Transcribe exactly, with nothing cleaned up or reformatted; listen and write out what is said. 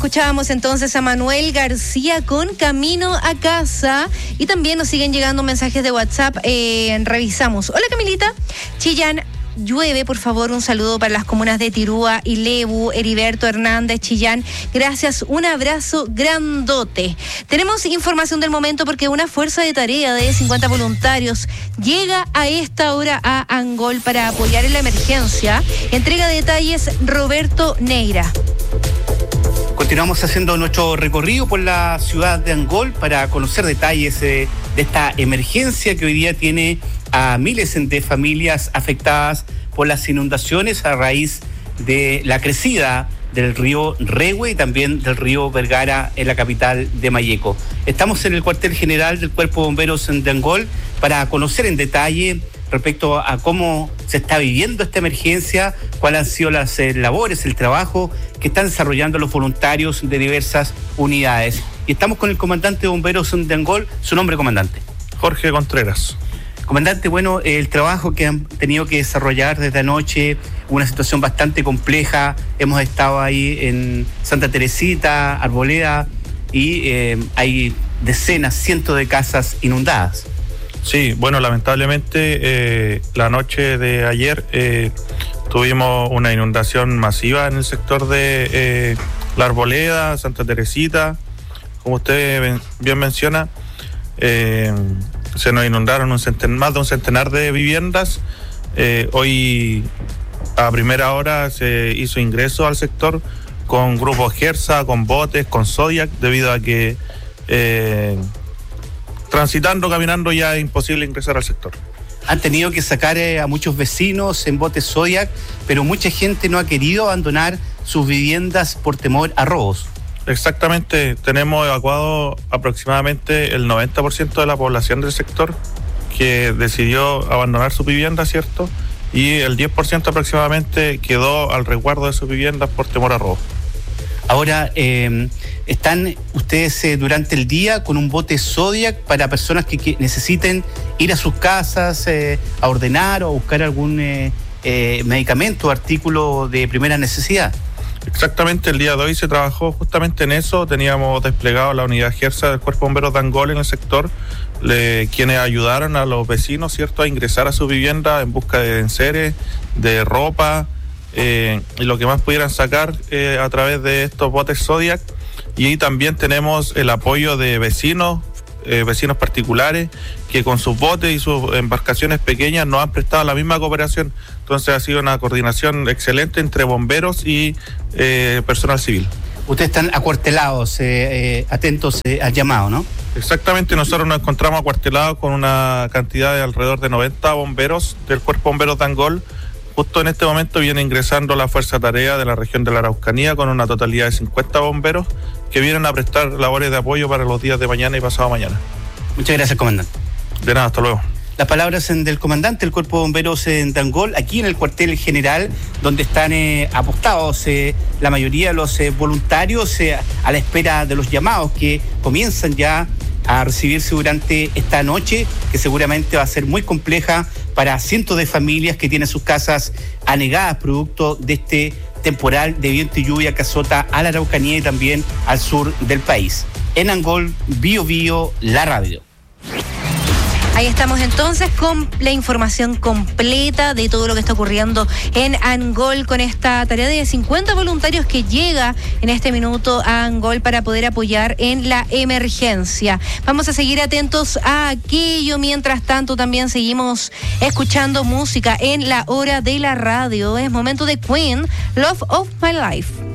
escuchábamos entonces a Manuel García con Camino a Casa, y también nos siguen llegando mensajes de WhatsApp. Eh, revisamos. Hola Camilita, Chillán llueve, por favor, un saludo para las comunas de Tirúa y Lebu, Heriberto Hernández, Chillán. Gracias, un abrazo grandote. Tenemos información del momento porque una fuerza de tarea de cincuenta voluntarios llega a esta hora a Angol para apoyar en la emergencia. Entrega detalles Roberto Neira. Continuamos haciendo nuestro recorrido por la ciudad de Angol para conocer detalles eh, de esta emergencia que hoy día tiene a miles de familias afectadas por las inundaciones a raíz de la crecida del río Rehue y también del río Vergara en la capital de Malleco. Estamos en el cuartel general del Cuerpo de Bomberos de Angol para conocer en detalle respecto a cómo se está viviendo esta emergencia, cuáles han sido las eh, labores, el trabajo que están desarrollando los voluntarios de diversas unidades. Y estamos con el comandante de bomberos de Angol. Su nombre, comandante. Jorge Contreras. Comandante, bueno, el trabajo que han tenido que desarrollar desde anoche, una situación bastante compleja. Hemos estado ahí en Santa Teresita, Arboleda, y eh, hay decenas, cientos de casas inundadas. Sí, bueno, lamentablemente eh, la noche de ayer eh, tuvimos una inundación masiva en el sector de eh, La Arboleda, Santa Teresita. Como usted bien menciona, eh, se nos inundaron un centen, más de un centenar de viviendas. Eh, hoy a primera hora se hizo ingreso al sector con grupos Gersa, con botes, con Zodiac, debido a que eh, transitando, caminando ya es imposible ingresar al sector. Han tenido que sacar eh, a muchos vecinos en botes Zodiac, pero mucha gente no ha querido abandonar sus viviendas por temor a robos. Exactamente, tenemos evacuado aproximadamente el noventa por ciento de la población del sector que decidió abandonar su vivienda, ¿cierto? Y el diez por ciento aproximadamente quedó al resguardo de sus viviendas por temor a robo. Ahora, eh, ¿están ustedes eh, durante el día con un bote Zodiac para personas que, que necesiten ir a sus casas eh, a ordenar o a buscar algún eh, eh, medicamento o artículo de primera necesidad? Exactamente, el día de hoy se trabajó justamente en eso. Teníamos desplegado la unidad Gersa del Cuerpo de Bomberos de Angol en el sector, le, quienes ayudaron a los vecinos, ¿cierto?, a ingresar a su vivienda en busca de enseres, de ropa, eh, y lo que más pudieran sacar eh, a través de estos botes Zodiac. Y ahí también tenemos el apoyo de vecinos, eh, vecinos particulares, que con sus botes y sus embarcaciones pequeñas nos han prestado la misma cooperación. Entonces ha sido una coordinación excelente entre bomberos y eh, personal civil. Ustedes están acuartelados, eh, eh, atentos eh, al llamado, ¿no? Exactamente, nosotros nos encontramos acuartelados con una cantidad de alrededor de noventa bomberos del Cuerpo de Bomberos de Angol. Justo en este momento viene ingresando la Fuerza Tarea de la región de la Araucanía con una totalidad de cincuenta bomberos que vienen a prestar labores de apoyo para los días de mañana y pasado mañana. Muchas gracias, comandante. De nada, hasta luego. Las palabras del comandante del Cuerpo de Bomberos de Angol, aquí en el cuartel general, donde están eh, apostados eh, la mayoría de los eh, voluntarios eh, a la espera de los llamados que comienzan ya a recibirse durante esta noche, que seguramente va a ser muy compleja para cientos de familias que tienen sus casas anegadas producto de este temporal de viento y lluvia que azota a la Araucanía y también al sur del país. En Angol, Bio Bio, la radio. Ahí estamos entonces con la información completa de todo lo que está ocurriendo en Angol con esta tarea de cincuenta voluntarios que llega en este minuto a Angol para poder apoyar en la emergencia. Vamos a seguir atentos a aquello. Mientras tanto, también seguimos escuchando música en la hora de la radio. Es momento de Queen, Love of My Life.